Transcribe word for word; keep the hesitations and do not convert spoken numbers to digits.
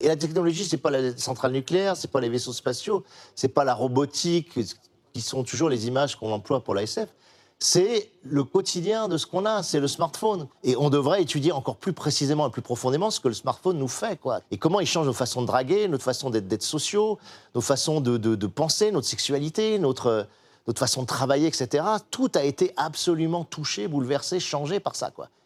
Et la technologie, c'est pas la centrale nucléaire, c'est pas les vaisseaux spatiaux, c'est pas la robotique, qui sont toujours les images qu'on emploie pour l'A S F. C'est le quotidien de ce qu'on a, c'est le smartphone. Et on devrait étudier encore plus précisément et plus profondément ce que le smartphone nous fait, quoi. Et comment il change nos façons de draguer, notre façon d'être, d'être sociaux, nos façons de, de, de penser, notre sexualité, notre, notre façon de travailler, et cetera. Tout a été absolument touché, bouleversé, changé par ça, quoi.